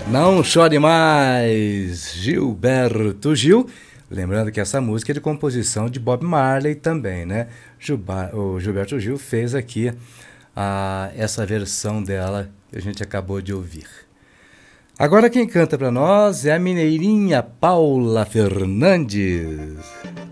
Não chore mais, Gilberto Gil. Lembrando que essa música é de composição de Bob Marley também, né? O Gilberto Gil fez aqui essa versão dela que a gente acabou de ouvir. Agora quem canta para nós é a mineirinha Paula Fernandes.